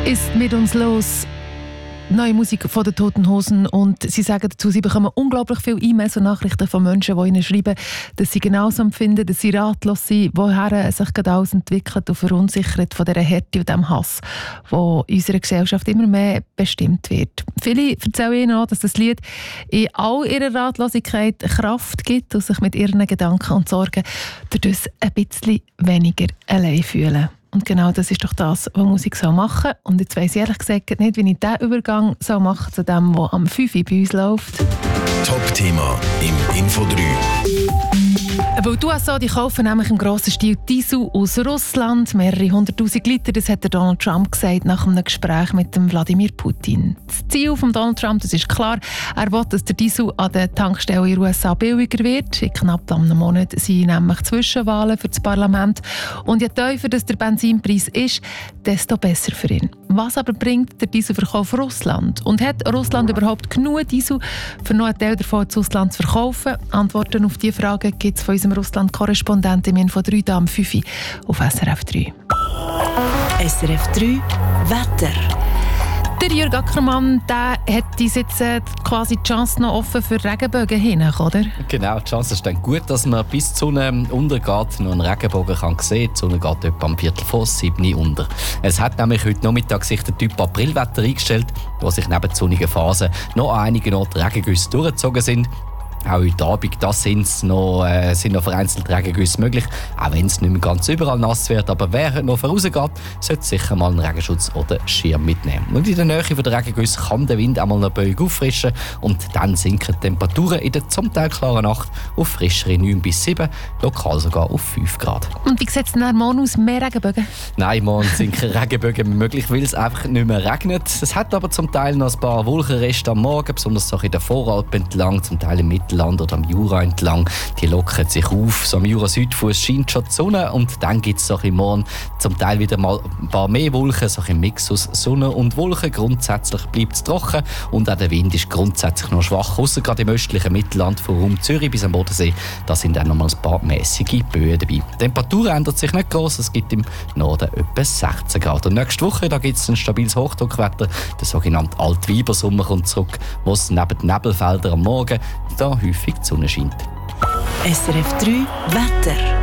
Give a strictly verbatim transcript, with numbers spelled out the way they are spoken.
Ist mit uns los. Neue Musik von den Toten Hosen und sie sagen dazu, sie bekommen unglaublich viele E-Mails und Nachrichten von Menschen, die ihnen schreiben, dass sie genauso empfinden, dass sie ratlos sind, woher sich gerade alles entwickelt und verunsichert von dieser Härte und dem Hass, der in unserer Gesellschaft immer mehr bestimmt wird. Viele erzählen ihnen auch, dass das Lied in all ihrer Ratlosigkeit Kraft gibt und sich mit ihren Gedanken und Sorgen dadurch ein bisschen weniger allein fühlen. Und genau das ist doch das, was Musik soll machen. Und jetzt weiss ich ehrlich gesagt nicht, wie ich diesen Übergang soll machen zu dem, was am fünf Uhr bei uns läuft. Top-Thema im Info drei. Weil die U S A die kaufen nämlich im grossen Stil Diesel aus Russland. Mehrere hunderttausend Liter, das hat der Donald Trump gesagt nach einem Gespräch mit dem Wladimir Putin. Das Ziel von Donald Trump, das ist klar, er will, dass der Diesel an den Tankstellen in den U S A billiger wird. In knapp einem Monat sind nämlich Zwischenwahlen für das Parlament. Und je tiefer das der Benzinpreis ist, desto besser für ihn. Was aber bringt der Dieselverkauf Russland? Und hat Russland überhaupt genug Diesel, für noch einen Teil davon ins Ausland zu verkaufen? Antworten auf diese Frage gibt es von unserem Russland-Korrespondenten im Info drei da am fünf Uhr auf S R F drei. S R F drei Wetter. Der Jürg Ackermann, der hat uns jetzt äh, quasi die Chance noch offen für Regenbögen hin, oder? Genau, die Chance ist dann gut, dass man bis die Sonne untergeht noch einen Regenbogen kann sehen kann. Die Sonne geht etwa am Viertel vor sieben unter. Es hat nämlich heute Nachmittag sich der Typ Aprilwetter eingestellt, wo sich neben der sonnigen Phase noch an einigen Orten Regengüsse durchgezogen sind. Auch heute Abend das sind's noch, äh, sind noch vereinzelt Regengüsse möglich, auch wenn es nicht mehr ganz überall nass wird. Aber wer heute noch vorausgeht, sollte sicher mal einen Regenschutz oder Schirm mitnehmen. Und in der Nähe der Regengüsse kann der Wind einmal noch Böig auffrischen und dann sinken die Temperaturen in der zum Teil klaren Nacht auf frischere neun bis sieben, lokal sogar auf fünf Grad. Und wie sieht es denn morgen aus? Mehr Regenbögen? Nein, morgen sind keine Regenbögen möglich, weil es einfach nicht mehr regnet. Es hat aber zum Teil noch ein paar Wolkenreste am Morgen, besonders so in der Voralpen entlang, zum Teil im Mittelland oder am Jura entlang. Die lockern sich auf. So am Jura-Südfuss scheint schon die Sonne und dann gibt es so ein morgen zum Teil wieder mal ein paar mehr Wolken, so ein Mix aus Sonne und Wolken. Grundsätzlich bleibt es trocken und auch der Wind ist grundsätzlich noch schwach, ausser gerade im östlichen Mittelland von Raum Zürich bis am Bodensee. Da sind dann noch mal ein paar mäßige Böen dabei. Die Temperatur ändert sich nicht gross, es gibt im Norden etwa sechzehn Grad. Und nächste Woche da gibt es ein stabiles Hochdruckwetter. Der sogenannte Altweibersommer kommt zurück, wo es neben den Nebelfeldern am Morgen da häufig die Sonne scheint. S R F drei Wetter.